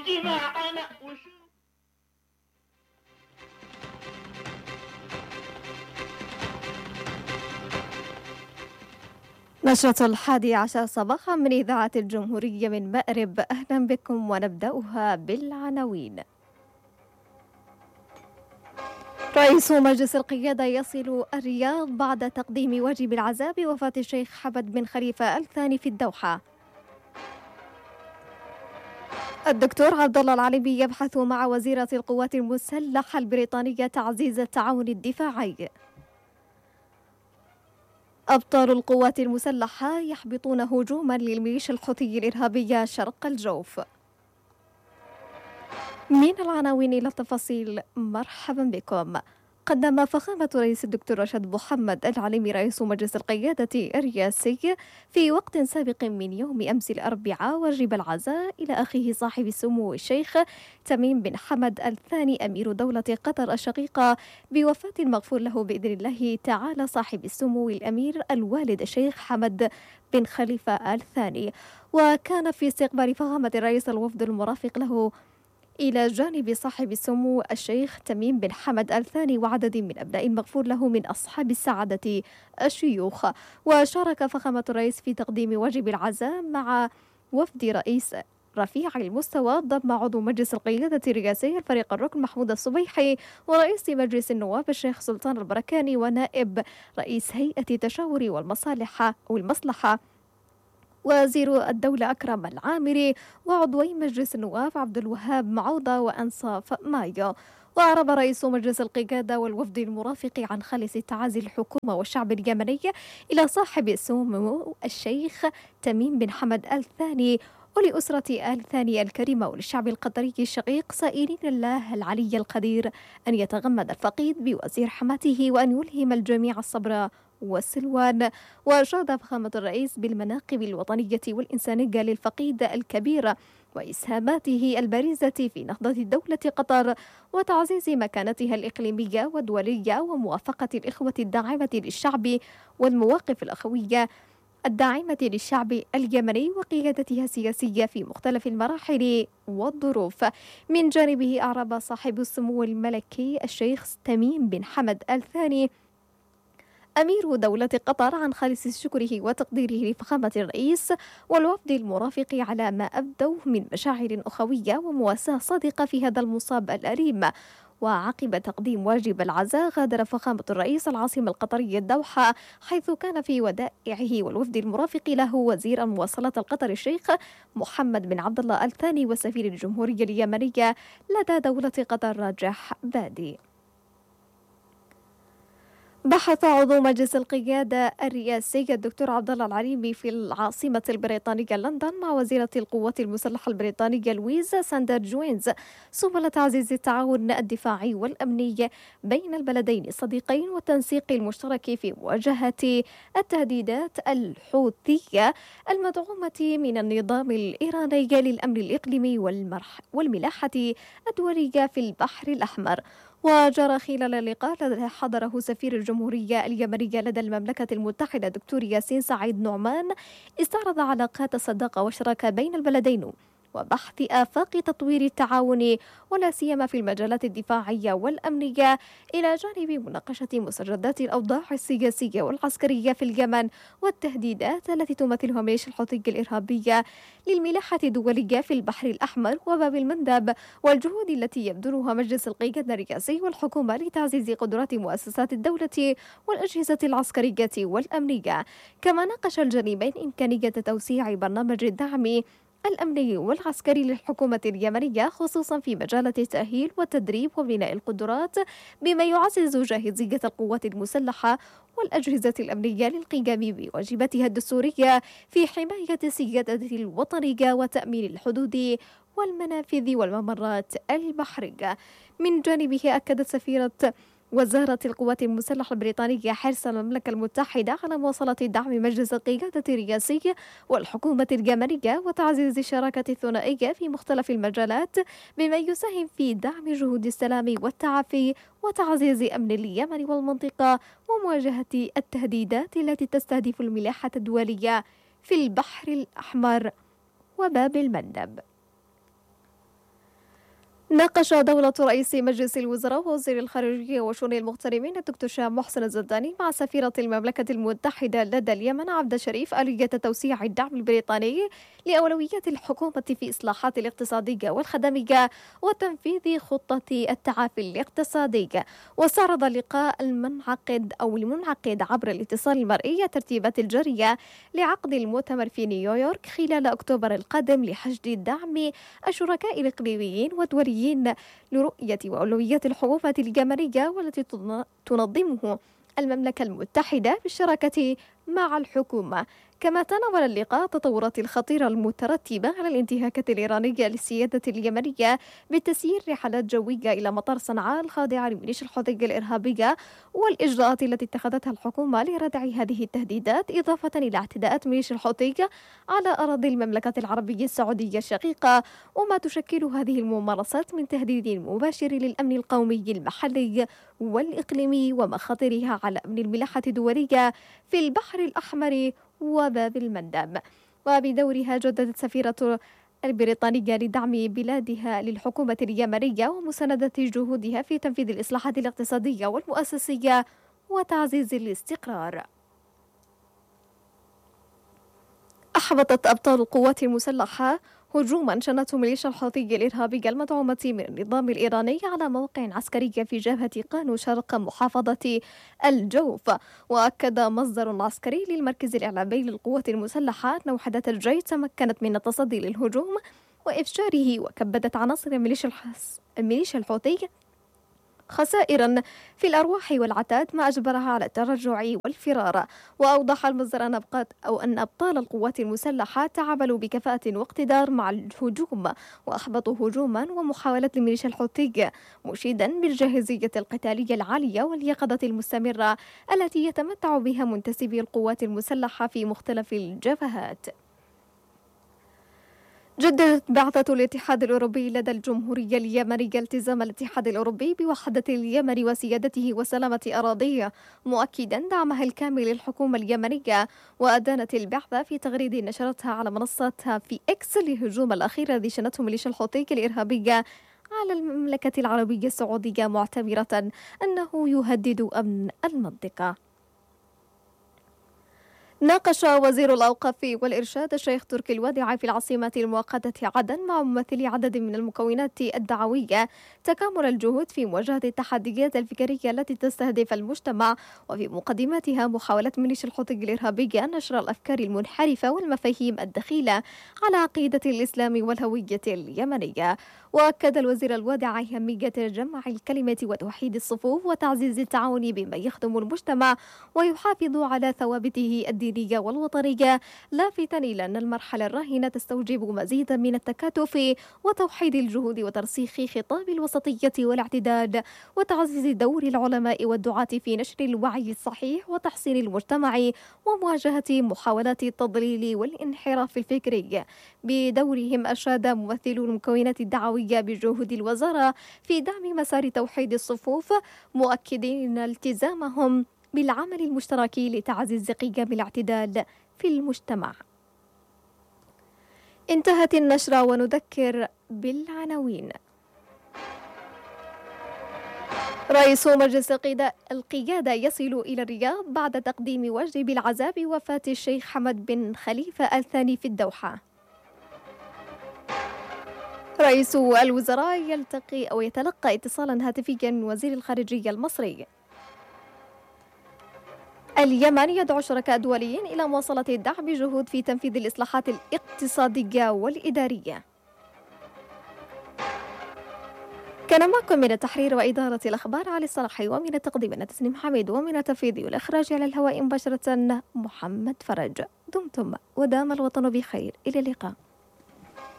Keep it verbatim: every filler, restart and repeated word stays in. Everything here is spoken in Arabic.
جماعنا وشو. نشرة الحادي عشر صباحا من إذاعة الجمهورية من مأرب، أهلا بكم ونبدأها بالعناوين. رئيس مجلس القيادة يصل الرياض بعد تقديم واجب العزاء بوفاة الشيخ حمد بن خليفة الثاني في الدوحة. الدكتور عبد الله العليمي يبحث مع وزيرة القوات المسلحة البريطانية تعزيز التعاون الدفاعي. أبطال القوات المسلحة يحبطون هجوما للميليشيا الحوثي الإرهابية شرق الجوف. من العناوين إلى التفاصيل، مرحبا بكم. قدم فخامة رئيس الدكتور رشاد محمد العليمي رئيس مجلس القيادة الرئاسي في وقت سابق من يوم أمس الأربعاء واجب العزاء إلى أخيه صاحب السمو الشيخ تميم بن حمد الثاني أمير دولة قطر الشقيقة بوفاة المغفور له بإذن الله تعالى صاحب السمو الأمير الوالد الشيخ حمد بن خليفة الثاني. وكان في استقبال فخامة الرئيس الوفد المرافق له إلى جانب صاحب السمو الشيخ تميم بن حمد الثاني وعدد من أبناء المغفور له من أصحاب السعادة الشيوخ. وشارك فخامة الرئيس في تقديم واجب العزاء مع وفد رئيس رفيع المستوى ضم عضو مجلس القيادة الرئاسي الفريق الركن محمود الصبيحي ورئيس مجلس النواب الشيخ سلطان البركاني ونائب رئيس هيئة التشاور والمصالحة والمصلحة وزير الدولة أكرم العامري وعضوي مجلس النواب عبد الوهاب معوضة وأنصاف مايو. وأعرب رئيس مجلس القيادة والوفد المرافق عن خالص التعازي الحكومة والشعب اليمني إلى صاحب السمو الشيخ تميم بن حمد الثاني ولأسرة آل ثاني الكريمة وللشعب القطري الشقيق، سائلين الله العلي القدير أن يتغمد الفقيد بوزير حماته وأن يلهم الجميع الصبر والسلوان. وأشاد فخامة الرئيس بالمناقب الوطنية والإنسانية للفقيد الكبير وإسهاماته البارزة في نهضة دولة قطر وتعزيز مكانتها الإقليمية والدولية وموافقة الإخوة الداعمة للشعب والمواقف الأخوية الداعمة للشعب اليمني وقيادتها السياسية في مختلف المراحل والظروف. من جانبه أعرب صاحب السمو الملكي الشيخ تميم بن حمد الثاني أمير دولة قطر عن خالص شكره وتقديره لفخامة الرئيس والوفد المرافق على ما أبدوا من مشاعر أخوية ومواساة صادقة في هذا المصاب الأليم. وعقب تقديم واجب العزاء غادر فخامة الرئيس العاصمة القطرية الدوحة، حيث كان في ودائعه والوفد المرافق له وزير المواصلات القطري الشيخ محمد بن عبد الله الثاني وسفير الجمهورية اليمنية لدى دولة قطر راجح بادي. بحث عضو مجلس القيادة الرئاسي الدكتور عبد الله العليمي في العاصمة البريطانية لندن مع وزيرة القوات المسلحة البريطانية لويز ساندر جوينز سبل تعزيز التعاون الدفاعي والأمني بين البلدين الصديقين والتنسيق المشترك في مواجهة التهديدات الحوثية المدعومة من النظام الإيراني للأمن الإقليمي والملاحة الدولية في البحر الأحمر. وجرى خلال اللقاء الذي حضره سفير الجمهورية اليمنية لدى المملكة المتحدة دكتور ياسين سعيد نعمان استعرض علاقات الصداقة والشراكة بين البلدين وبحث آفاق تطوير التعاون ولا سيما في المجالات الدفاعية والأمنية، إلى جانب مناقشة مستجدات الأوضاع السياسية والعسكرية في اليمن والتهديدات التي تمثلها ميليشيا الحوثي الإرهابية للملاحة الدولية في البحر الأحمر وباب المندب، والجهود التي يبذلها مجلس القيادة الرئاسي والحكومة لتعزيز قدرات مؤسسات الدولة والأجهزة العسكرية والأمنية. كما ناقش الجانبين إمكانية توسيع برنامج الدعم الأمني والعسكري للحكومة اليمنية، خصوصا في مجالات التأهيل والتدريب وبناء القدرات، بما يعزز جاهزية القوات المسلحة والأجهزة الأمنية للقيام بواجباتها الدستورية في حماية السيادة الوطنية وتأمين الحدود والمنافذ والممرات البحرية. من جانبه أكدت سفيرة وزارة القوات المسلحة البريطانية حرص المملكة المتحدة على مواصلة دعم مجلس القيادة الرئاسي والحكومة اليمنية وتعزيز الشراكة الثنائية في مختلف المجالات، بما يساهم في دعم جهود السلام والتعافي وتعزيز أمن اليمن والمنطقة ومواجهة التهديدات التي تستهدف الملاحة الدولية في البحر الأحمر وباب المندب. ناقش دولة رئيس مجلس الوزراء ووزير الخارجية وشؤون المغتربين الدكتور شام محسن الزرداني مع سفيرة المملكة المتحدة لدى اليمن عبد الشريف آلية توسيع الدعم البريطاني لأولويات الحكومة في إصلاحات الاقتصادية والخدمية وتنفيذ خطة التعافي الاقتصادي. واستعرض اللقاء المنعقد أو المنعقد عبر الاتصال المرئي الترتيبات الجارية لعقد المؤتمر في نيويورك خلال أكتوبر القادم لحشد الدعم الشركاء الإقليميين والدوليين لرؤية وأولويات الحكومة اليمنية والتي تنظمه المملكة المتحدة بالشراكة مع الحكومة. كما تناول اللقاء التطورات الخطيرة المترتبة على الانتهاكات الإيرانية للسيادة اليمنية بتسيير رحلات جوية إلى مطار صنعاء الخاضعة لميليشيا الحوثي الإرهابية والإجراءات التي اتخذتها الحكومة لردع هذه التهديدات، إضافة إلى اعتداءات ميليشيا الحوثي على أراضي المملكة العربية السعودية الشقيقة، وما تشكل هذه الممارسات من تهديد مباشر للأمن القومي المحلي والإقليمي ومخاطرها على أمن الملاحة الدولية في البحر الأحمر وباب المندب. وبدورها جددت سفيرة البريطانية لدعم بلادها للحكومة اليمنية ومساندة جهودها في تنفيذ الإصلاحات الاقتصادية والمؤسسية وتعزيز الاستقرار. أحبطت أبطال القوات المسلحة هجوما شنته ميليشيا الحوثي الإرهابية المدعومة من النظام الإيراني على موقع عسكري في جبهة قانو شرق محافظة الجوف. وأكد مصدر عسكري للمركز الإعلامي للقوات المسلحة أن وحدات الجيش تمكنت من التصدي للهجوم وإفشاره، وكبدت عناصر ميليشيا الحوثي خسائرا في الأرواح والعتاد ما أجبرها على التراجع والفرار. وأوضح المصدر أن أبقات أو أن أبطال القوات المسلحة تعاملوا بكفاءة واقتدار مع الهجوم وأحبطوا هجوما ومحاولات لميليشيا الحوثي، مشيدا بالجاهزية القتالية العالية واليقظة المستمرة التي يتمتع بها منتسبي القوات المسلحة في مختلف الجبهات. جددت بعثة الاتحاد الأوروبي لدى الجمهورية اليمنية التزام الاتحاد الأوروبي بوحدة اليمن وسيادته وسلامة أراضيه، مؤكدا دعمها الكامل للحكومة اليمنية. وأدانت البعثة في تغريد نشرتها على منصتها في إكس للهجوم الأخير الذي شنته ميليشيا الحوثي الإرهابية على المملكة العربية السعودية، معتبرة أنه يهدد أمن المنطقة. ناقش وزير الأوقاف والإرشاد الشيخ تركي الوداع في العاصمة المؤقتة عدن مع ممثلي عدد من المكونات الدعوية تكامل الجهود في مواجهة التحديات الفكرية التي تستهدف المجتمع، وفي مقدمتها محاولة ميليشيا الحوثي الإرهابية نشر الأفكار المنحرفة والمفاهيم الدخيلة على عقيدة الإسلام والهوية اليمنية. وأكد الوزير الوداع أهمية جمع الكلمة وتوحيد الصفوف وتعزيز التعاون بما يخدم المجتمع ويحافظ على ثوابته الدينية والوطنية، لافتا إلى أن المرحلة الراهنة تستوجب مزيدا من التكاتف وتوحيد الجهود وترسيخ خطاب الوسطية والاعتدال وتعزيز دور العلماء والدعاة في نشر الوعي الصحيح وتحسين المجتمع ومواجهة محاولات التضليل والانحراف الفكري. بدورهم أشاد ممثلو المكونات الدعوية بجهود الوزارة في دعم مسار توحيد الصفوف، مؤكدين التزامهم بالعمل المشترك لتعزيز قيم الاعتدال في المجتمع. انتهت النشرة ونذكر بالعناوين. رئيس مجلس القيادة يصل إلى الرياض بعد تقديم واجب العزاء بوفاة الشيخ حمد بن خليفة الثاني في الدوحة. رئيس الوزراء يلتقي أو يتلقى اتصالا هاتفيا من وزير الخارجية المصري. اليمن يدعو شركاء دوليين إلى مواصلة الدعم بجهود في تنفيذ الإصلاحات الاقتصادية والإدارية. كان معكم من التحرير وإدارة الأخبار علي الصلاحي، ومن التقديم أنا تسنيم حميد، ومن التنفيذ والإخراج على الهواء مباشرة محمد فرج. دمتم ودام الوطن بخير، إلى اللقاء.